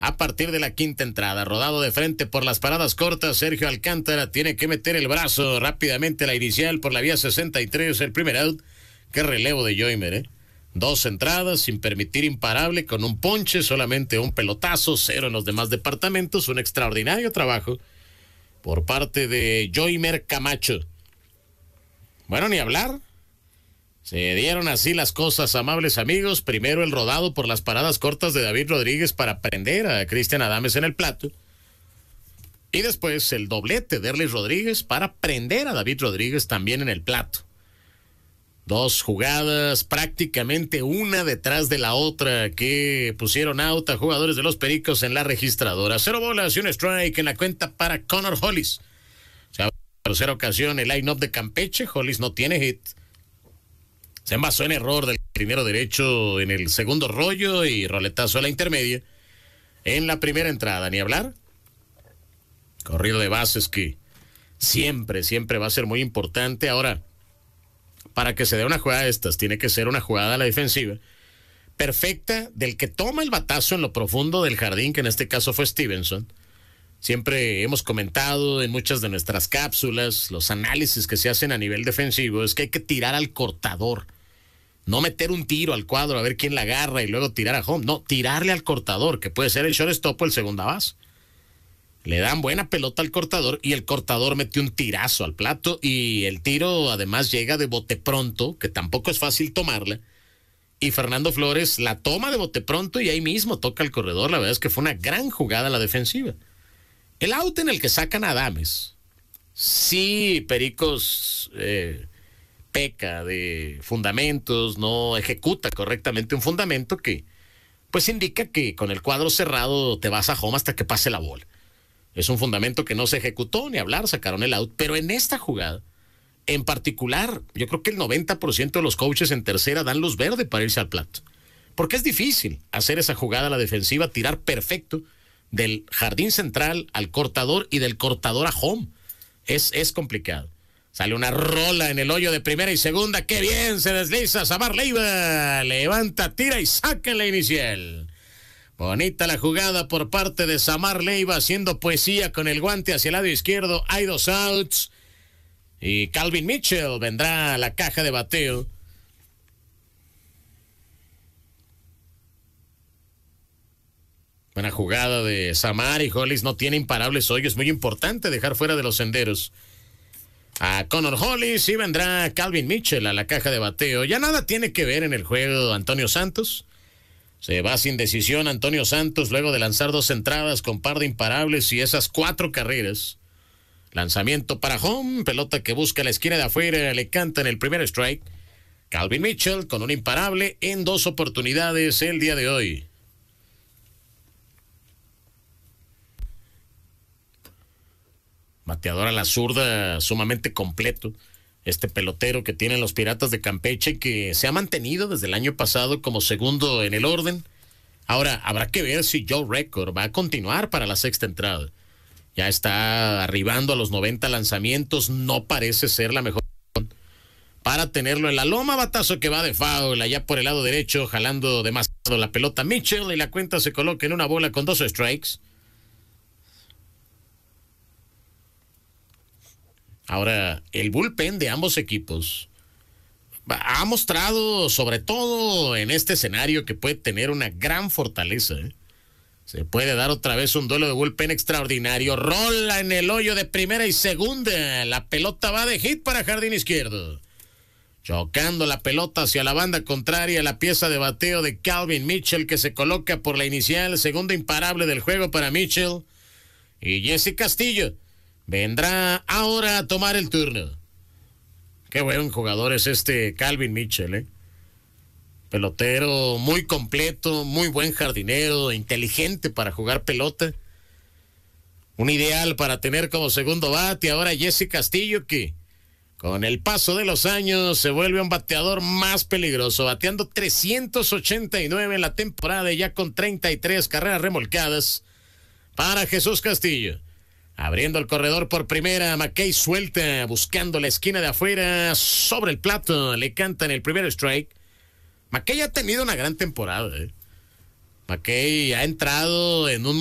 A partir de la quinta entrada, rodado de frente por las paradas cortas, Sergio Alcántara tiene que meter el brazo rápidamente a la inicial por la vía 63, el primer out. Qué relevo de Joymer, 2 entradas sin permitir imparable, con un ponche, solamente un pelotazo, 0 en los demás departamentos. Un extraordinario trabajo por parte de Joymer Camacho. Bueno, ni hablar. Se dieron así las cosas, amables amigos. Primero el rodado por las paradas cortas de David Rodríguez para prender a Cristian Adames en el plato. Y después el doblete de Erlis Rodríguez para prender a David Rodríguez también en el plato. 2 jugadas, prácticamente una detrás de la otra, que pusieron out a jugadores de los Pericos en la registradora. 0 bolas y un strike en la cuenta para Connor Hollis. O sea, tercera ocasión el line-up de Campeche. Hollis no tiene hit. Se envasó en error del primero derecho en el segundo rollo y roletazo a la intermedia en la primera entrada. Ni hablar. Corrido de bases que siempre va a ser muy importante. Ahora, para que se dé una jugada de estas, tiene que ser una jugada a la defensiva perfecta del que toma el batazo en lo profundo del jardín, que en este caso fue Stevenson. Siempre hemos comentado en muchas de nuestras cápsulas, los análisis que se hacen a nivel defensivo, es que hay que tirar al cortador. No meter un tiro al cuadro a ver quién la agarra y luego tirar a home. No, tirarle al cortador, que puede ser el shortstop o el segunda base. Le dan buena pelota al cortador y el cortador mete un tirazo al plato y el tiro además llega de bote pronto, que tampoco es fácil tomarla. Y Fernando Flores la toma de bote pronto y ahí mismo toca el corredor. La verdad es que fue una gran jugada a la defensiva. El out en el que sacan a Adames. Sí, Pericos peca de fundamentos, no ejecuta correctamente un fundamento que pues indica que con el cuadro cerrado te vas a home hasta que pase la bola. Es un fundamento que no se ejecutó, ni hablar, sacaron el out. Pero en esta jugada, en particular, yo creo que el 90% de los coaches en tercera dan luz verde para irse al plato. Porque es difícil hacer esa jugada a la defensiva, tirar perfecto del jardín central al cortador y del cortador a home. Es complicado. Sale una rola en el hoyo de primera y segunda. ¡Qué bien se desliza Samar Leiva! Levanta, tira y saca en la inicial. Bonita la jugada por parte de Samar Leiva, haciendo poesía con el guante hacia el lado izquierdo. Hay 2 outs. Y Calvin Mitchell vendrá a la caja de bateo. Buena jugada de Samar, y Hollis no tiene imparables hoy. Es muy importante dejar fuera de los senderos a Connor Hollis y vendrá Calvin Mitchell a la caja de bateo. Ya nada tiene que ver en el juego Antonio Santos. Se va sin decisión Antonio Santos luego de lanzar 2 entradas con par de imparables y esas 4 carreras. Lanzamiento para home, pelota que busca la esquina de afuera, le canta en el primer strike. Calvin Mitchell con un imparable en 2 oportunidades el día de hoy. Bateador a la zurda sumamente completo. Este pelotero que tienen los Piratas de Campeche, que se ha mantenido desde el año pasado como segundo en el orden. Ahora, habrá que ver si Joe Record va a continuar para la 6ª entrada. Ya está arribando a los 90 lanzamientos. No parece ser la mejor para tenerlo en la loma. Batazo que va de foul allá por el lado derecho, jalando demasiado la pelota Mitchell, y la cuenta se coloca en 1 bola con 2 strikes. Ahora, el bullpen de ambos equipos ha mostrado, sobre todo en este escenario, que puede tener una gran fortaleza. Se puede dar otra vez un duelo de bullpen extraordinario. Rola en el hoyo de primera y segunda. La pelota va de hit para jardín izquierdo. Chocando la pelota hacia la banda contraria, la pieza de bateo de Calvin Mitchell, que se coloca por la inicial. Segundo imparable del juego para Mitchell. Y Jesse Castillo vendrá ahora a tomar el turno. Qué buen jugador es este Calvin Mitchell, Pelotero muy completo, muy buen jardinero, inteligente para jugar pelota. Un ideal para tener como segundo bate. Ahora Jesse Castillo, que con el paso de los años se vuelve un bateador más peligroso, bateando 389 en la temporada, ya con 33 carreras remolcadas para Jesús Castillo. Abriendo el corredor por primera, McKay suelta, buscando la esquina de afuera, sobre el plato, le canta en el primer strike. McKay ha tenido una gran temporada, McKay ha entrado en un